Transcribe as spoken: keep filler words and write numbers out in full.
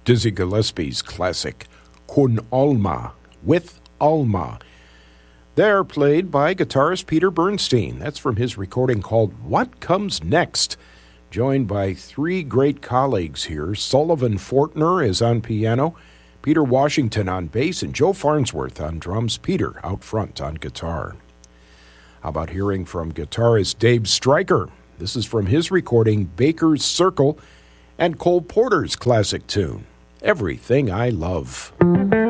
Dizzy Gillespie's classic Con Alma, With Alma. They're played by guitarist Peter Bernstein. That's from his recording called What Comes Next, joined by three great colleagues here. Sullivan Fortner is on piano, Peter Washington on bass, and Joe Farnsworth on drums. Peter out front on guitar. How about hearing from guitarist Dave Stryker? This is from his recording Baker's Circle and Cole Porter's classic tune, Everything I Love.